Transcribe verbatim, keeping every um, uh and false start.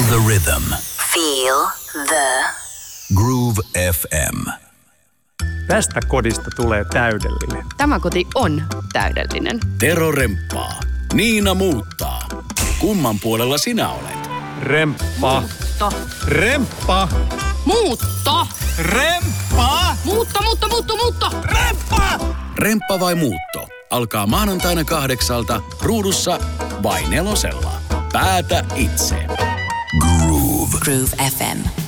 the rhythm. Feel the Groove F M. Tästä kodista tulee täydellinen. Tämä koti on täydellinen. Tero remppaa. Niina muuttaa. Kumman puolella sinä olet? Remppa. Muutto. Remppa. Muutto. Remppa. Muutto, muutto, muutto, muutto. Remppa. Remppa vai muutto? Alkaa maanantaina kahdeksalta ruudussa vai nelosella. Päätä itse. Groove. Groove F M.